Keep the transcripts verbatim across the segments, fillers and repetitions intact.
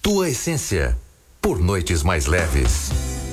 Tua Essência, por noites mais leves.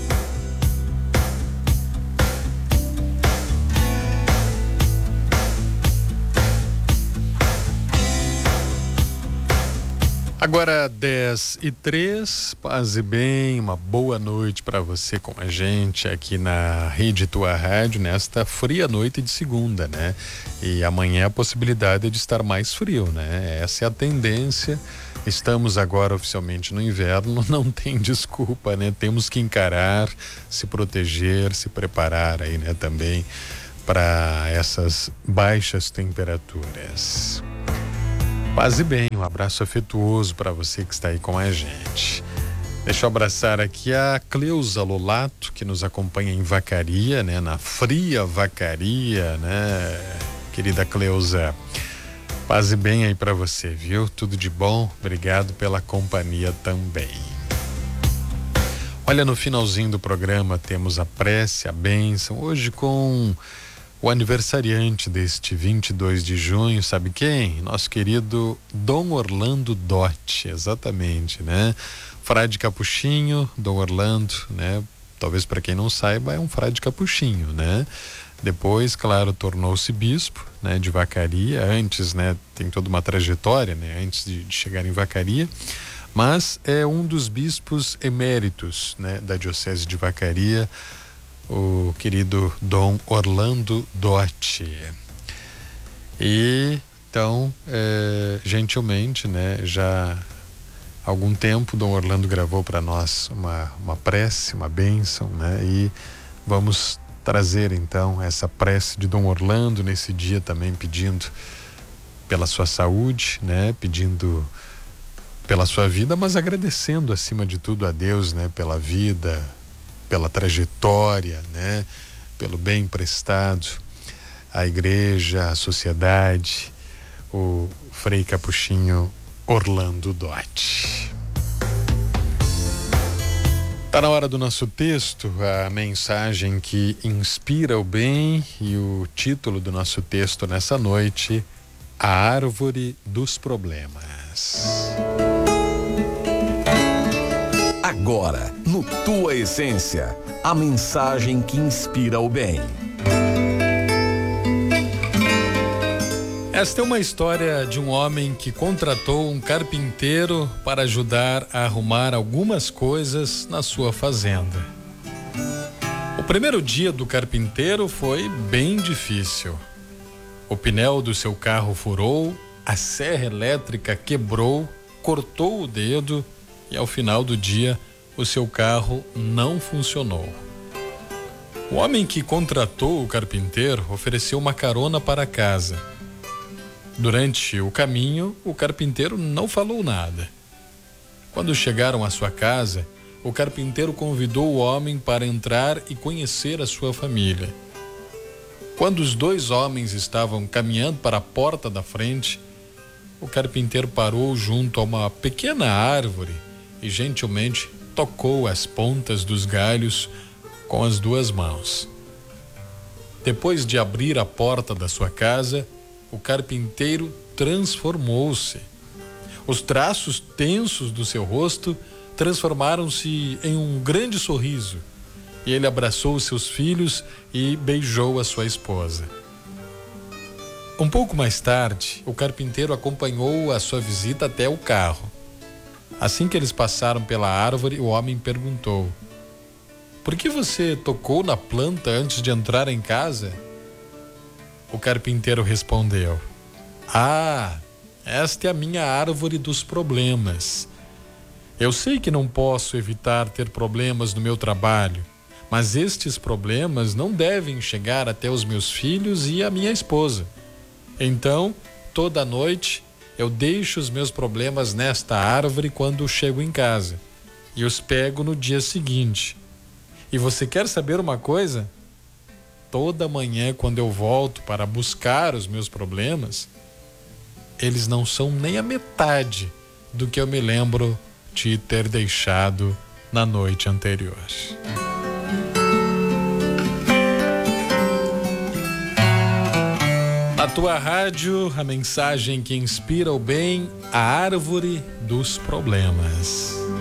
Agora dez e três, paz e bem, uma boa noite para você com a gente aqui na Rede Tua Rádio, nesta fria noite de segunda, né? E amanhã a possibilidade é de estar mais frio, né? Essa é a tendência. Estamos agora oficialmente no inverno, não tem desculpa, né? Temos que encarar, se proteger, se preparar aí, né? Também para essas baixas temperaturas. Paz e bem, um abraço afetuoso para você que está aí com a gente. Deixa eu abraçar aqui a Cleusa Lolato, que nos acompanha em Vacaria, né? Na fria Vacaria, né? Querida Cleusa, paz e bem aí para você, viu? Tudo de bom, obrigado pela companhia também. Olha, no finalzinho do programa temos a prece, a bênção, hoje com o aniversariante deste vinte e dois de junho, sabe quem? Nosso querido Dom Orlando Dotti, exatamente, né? Frade capuchinho, Dom Orlando, né? Talvez para quem não saiba, é um frade capuchinho, né? Depois, claro, tornou-se bispo, né? De Vacaria, antes, né? Tem toda uma trajetória, né? Antes de, de chegar em Vacaria, mas é um dos bispos eméritos, né? Da Diocese de Vacaria, o querido Dom Orlando Dotti. E então, é, gentilmente, né, já há algum tempo Dom Orlando gravou para nós uma, uma prece, uma bênção, né, e vamos trazer então essa prece de Dom Orlando nesse dia também, pedindo pela sua saúde, né, pedindo pela sua vida, mas agradecendo acima de tudo a Deus, né, pela vida, pela trajetória, né? Pelo bem prestado à igreja, à sociedade, o Frei Capuchinho Orlando Dotti. Tá na hora do nosso texto, a mensagem que inspira o bem, e o título do nosso texto nessa noite: A Árvore dos Problemas. Agora, no Tua Essência, a mensagem que inspira o bem. Esta é uma história de um homem que contratou um carpinteiro para ajudar a arrumar algumas coisas na sua fazenda. O primeiro dia do carpinteiro foi bem difícil. O pneu do seu carro furou, a serra elétrica quebrou, cortou o dedo e ao final do dia o seu carro não funcionou. O homem que contratou o carpinteiro ofereceu uma carona para casa. Durante o caminho, o carpinteiro não falou nada. Quando chegaram à sua casa, o carpinteiro convidou o homem para entrar e conhecer a sua família. Quando os dois homens estavam caminhando para a porta da frente, o carpinteiro parou junto a uma pequena árvore e gentilmente tocou as pontas dos galhos com as duas mãos. Depois de abrir a porta da sua casa, o carpinteiro transformou-se. Os traços tensos do seu rosto transformaram-se em um grande sorriso, e ele abraçou seus filhos e beijou a sua esposa. Um pouco mais tarde, o carpinteiro acompanhou a sua visita até o carro. Assim que eles passaram pela árvore, o homem perguntou: "Por que você tocou na planta antes de entrar em casa?" O carpinteiro respondeu: "Ah, esta é a minha árvore dos problemas. Eu sei que não posso evitar ter problemas no meu trabalho, mas estes problemas não devem chegar até os meus filhos e a minha esposa. Então, toda noite, eu deixo os meus problemas nesta árvore quando chego em casa e os pego no dia seguinte. E você quer saber uma coisa? Toda manhã, quando eu volto para buscar os meus problemas, eles não são nem a metade do que eu me lembro de ter deixado na noite anterior." Na tua rádio, a mensagem que inspira o bem, a árvore dos problemas.